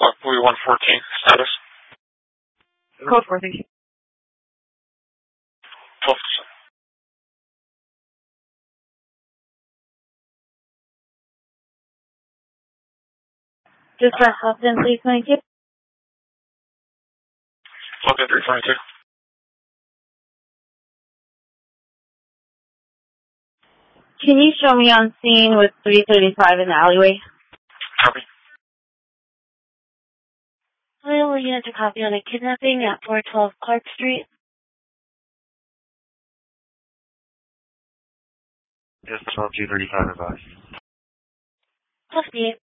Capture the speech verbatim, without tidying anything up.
Block Bowie one fourteen, status? Code four, thank you. twelve percent. Just for Houston, three twenty-two. Okay, three twenty-two. Can you show me on scene with three thirty-five in the alleyway? Copy. Well, we have to copy on a kidnapping at four twelve Clark Street. Yes, twelve G thirty-five advised. Copy.